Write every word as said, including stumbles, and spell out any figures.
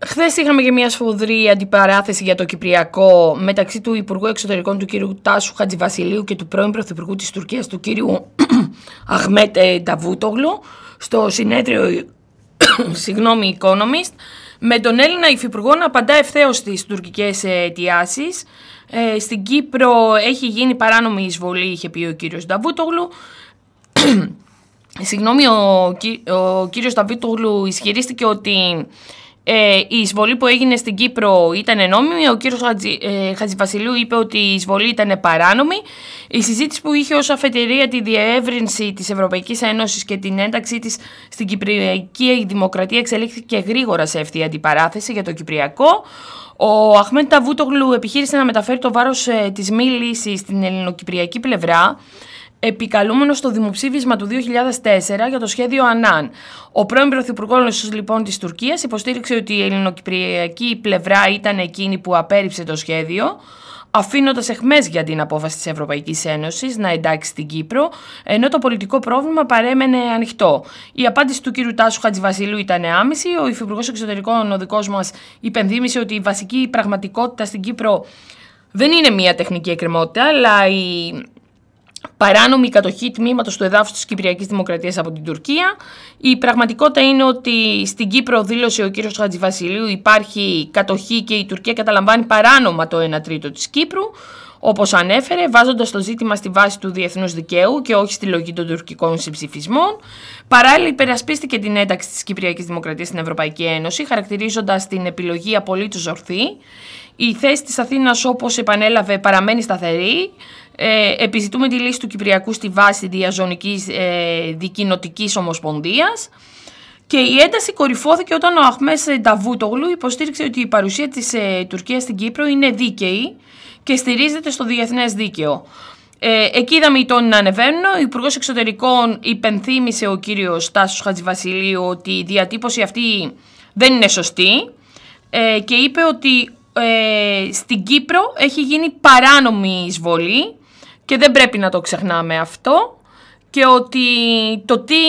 Χθες είχαμε και μια σφοδρή αντιπαράθεση για το Κυπριακό μεταξύ του Υπουργού Εξωτερικών του κ. Τάσου Χατζηβασιλείου και του πρώην Πρωθυπουργού της Τουρκίας του κ. Αχμέτ Νταβούτογλου στο συνέδριο συγγνώμη, Economist, με τον Έλληνα υφυπουργό να απαντά ευθέως στις τουρκικές αιτιάσεις. Ε, στην Κύπρο έχει γίνει παράνομη εισβολή, είχε πει ο κ. Νταβούτογλου. Συγγνώμη, ο, ο κύριος Νταβούτογλου ισχυρίστηκε ότι ε, η εισβολή που έγινε στην Κύπρο ήταν νόμιμη. Ο κύριος Χατζη, ε, Χατζηβασιλείου είπε ότι η εισβολή ήταν παράνομη. Η συζήτηση που είχε ως αφετηρία τη διεύρυνση της Ευρωπαϊκής Ένωσης και την ένταξή της στην Κυπριακή Δημοκρατία εξελίχθηκε γρήγορα σε ευθεία αντιπαράθεση για το Κυπριακό. Ο Αχμέτ Νταβούτογλου επιχείρησε να μεταφέρει το βάρος ε, της μη λύσης στην ελληνοκυπριακή πλευρά, επικαλούμενο στο δημοψήφισμα του δύο χιλιάδες τέσσερα για το σχέδιο Ανάν. Ο πρώην Πρωθυπουργός λοιπόν της Τουρκίας υποστήριξε ότι η ελληνοκυπριακή πλευρά ήταν εκείνη που απέρριψε το σχέδιο, αφήνοντας εχμές για την απόφαση της Ευρωπαϊκής Ένωσης να εντάξει την Κύπρο, ενώ το πολιτικό πρόβλημα παρέμενε ανοιχτό. Η απάντηση του κ. Τάσου Χατζηβασιλείου ήταν άμεση. Ο Υφυπουργός Εξωτερικών, ο δικός μας, υπενθύμησε ότι η βασική πραγματικότητα στην Κύπρο δεν είναι μια τεχνική εκκρεμότητα, αλλά η παράνομη κατοχή τμήματος του εδάφους της Κυπριακής Δημοκρατίας από την Τουρκία. Η πραγματικότητα είναι ότι στην Κύπρο, δήλωσε ο κ. Χατζηβασιλείου, υπάρχει κατοχή και η Τουρκία καταλαμβάνει παράνομα το ένα τρίτο της Κύπρου, όπως ανέφερε, βάζοντας το ζήτημα στη βάση του διεθνούς δικαίου και όχι στη λογική των τουρκικών συμψηφισμών. Παράλληλα, υπερασπίστηκε την ένταξη της Κυπριακής Δημοκρατίας στην Ευρωπαϊκή Ένωση, χαρακτηρίζοντας την επιλογή απολύτως ορθή. Η θέση της Αθήνας, όπως επανέλαβε, παραμένει σταθερή. Ε, επιζητούμε τη λύση του Κυπριακού στη βάση διαζωνικής ε, δικοινοτικής ομοσπονδίας. Και η ένταση κορυφώθηκε όταν ο Αχμέτ Νταβούτογλου υποστήριξε ότι η παρουσία της ε, Τουρκίας στην Κύπρο είναι δίκαιη και στηρίζεται στο διεθνές δίκαιο. Ε, εκεί είδαμε οι τόνοι να ανεβαίνουν. Ο Υπουργός Εξωτερικών υπενθύμησε ο κύριος Τάσος Χατζηβασιλείου ότι η διατύπωση αυτή δεν είναι σωστή ε, και είπε ότι ε, στην Κύπρο έχει γίνει παράνομη εισβολή και δεν πρέπει να το ξεχνάμε αυτό, και ότι το τι